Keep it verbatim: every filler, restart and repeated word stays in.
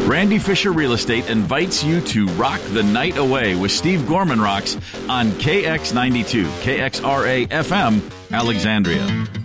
Randy Fisher Real Estate invites you to rock the night away with Steve Gorman Rocks on K X ninety-two, K X R A F M, Alexandria.